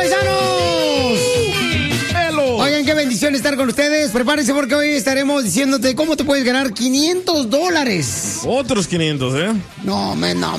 paisanos! ¡Hello! Oigan, qué bendición estar con ustedes. Prepárense porque hoy estaremos diciéndote cómo te puedes ganar $500. Otros 500, ¿eh? No,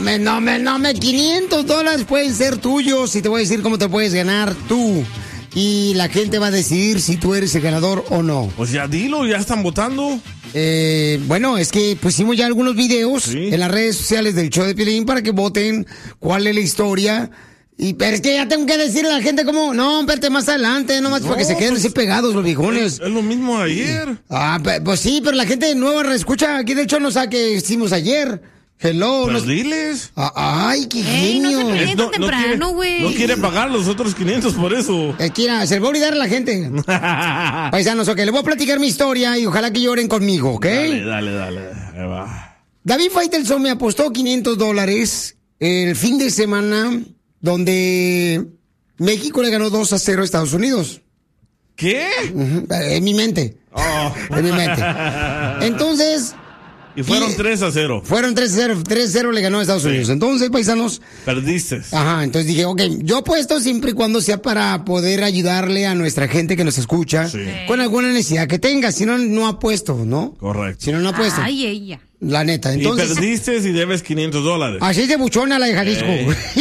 500 dólares pueden ser tuyos y te voy a decir cómo te puedes ganar tú. Y la gente va a decidir si tú eres el ganador o no. Pues ya dilo, ya están votando. Bueno, es que pusimos ya algunos videos en las redes sociales del show de Piolín para que voten cuál es la historia. Pero es que ya tengo que decirle a la gente cómo... No, espérate más adelante, nomás para que se queden así pegados los viejones. Es lo mismo ayer. Pues sí, pero la gente nueva reescucha aquí del show no sabe qué hicimos ayer. Hello. Pues diles. Ay, qué genio. No se peleen tan temprano, güey. No quiere pagar los otros 500 por eso. Se le va a olvidar a la gente. Paisanos, ok, les voy a platicar mi historia y ojalá que lloren conmigo, ¿ok? Dale. Ahí va. David Faitelson me apostó $500 el fin de semana donde México le ganó 2-0 a Estados Unidos. ¿Qué? En mi mente. En mi mente. Entonces... Y fueron 3-0. Fueron 3-0. 3-0 le ganó a Estados Unidos. Entonces, paisanos... Perdiste. Ajá, entonces dije, ok, yo apuesto siempre y cuando sea para poder ayudarle a nuestra gente que nos escucha con alguna necesidad que tenga. Si no, no apuesto, ¿no? Correcto. Si no, no apuesto. Ay, ella. La neta, entonces... Y perdiste y debes $500. Así de buchona la de Jalisco.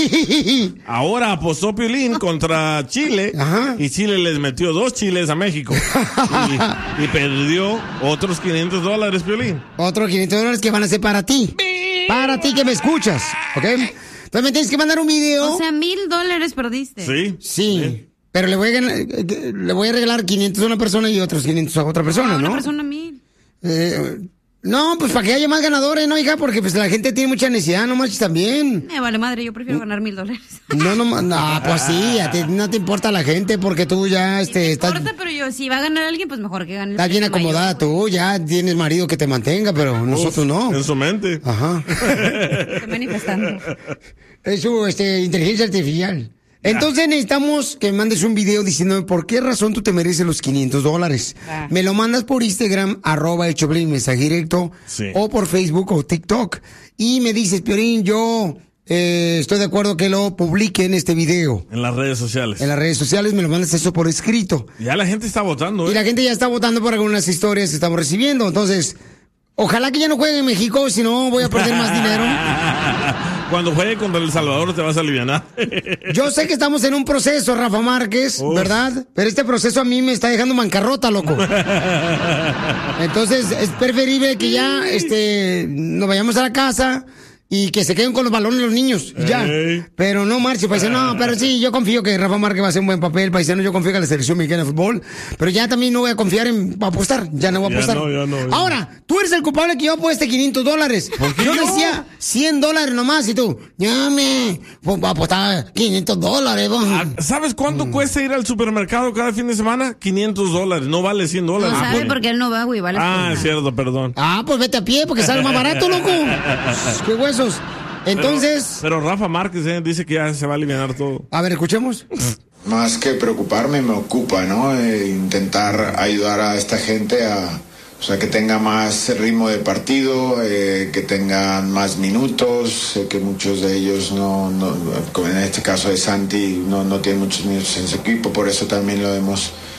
Ahora apostó Piolín contra Chile. Ajá. Y Chile les metió 2 chiles a México. y perdió otros $500, Piolín. Otros $500 que van a ser para ti. Para ti que me escuchas, ¿ok? Entonces me tienes que mandar un video. O sea, $1,000 perdiste. Sí. Pero le voy a regalar 500 a una persona y otros 500 a otra persona, ¿no? Una persona 1,000. No, pues para que haya más ganadores, ¿no, hija? Porque pues la gente tiene mucha necesidad, no manches también. Me vale madre, yo prefiero ganar $1,000. No, pues sí, a ti no te importa la gente porque tú ya Sí, me estás... importa, pero yo, si va a ganar alguien, pues mejor que gane. Estás bien acomodada mayor, tú, ya tienes marido que te mantenga, pero nosotros no. En su mente. Ajá. Estoy manifestando. Es su inteligencia artificial. Entonces necesitamos que me mandes un video diciéndome por qué razón tú te mereces los $500. Me lo mandas por Instagram, @elchoplin, mensaje directo, o por Facebook o TikTok. Y me dices, Piolín, yo estoy de acuerdo que lo publiquen este video. En las redes sociales. En las redes sociales me lo mandas eso por escrito. Ya la gente está votando, Y la gente ya está votando por algunas historias que estamos recibiendo. Entonces, ojalá que ya no juegue en México, si no voy a perder más dinero. Cuando juegue contra El Salvador te vas a alivianar. Yo sé que estamos en un proceso, Rafa Márquez, ¿verdad? Pero este proceso a mí me está dejando bancarrota, loco. Entonces, es preferible que ya nos vayamos a la casa y que se queden con los balones los niños, ya. Pero no marche, paisano. No, pero sí, yo confío que Rafa Márquez va a hacer un buen papel, paisano. Yo confío que la selección mexicana de fútbol. Pero ya también no voy a confiar en apostar. Ya no voy a apostar. No. Ahora, tú eres el culpable que yo apueste $500. Yo decía $100 nomás y tú, ya voy a apostar $500. ¿Sabes cuánto cuesta ir al supermercado cada fin de semana? $500. No vale $100. No sabe porque él no va, güey. Vale. Es cierto, perdón. Pues vete a pie porque sale más barato, loco. Qué huesos. Entonces... Pero Rafa Márquez dice que ya se va a aliviar todo. A ver, escuchemos. Más que preocuparme, me ocupa, ¿no? Intentar ayudar a esta gente que tenga más ritmo de partido, que tengan más minutos, que muchos de ellos como en este caso de Santi, no tienen muchos minutos en su equipo, por eso también lo hemos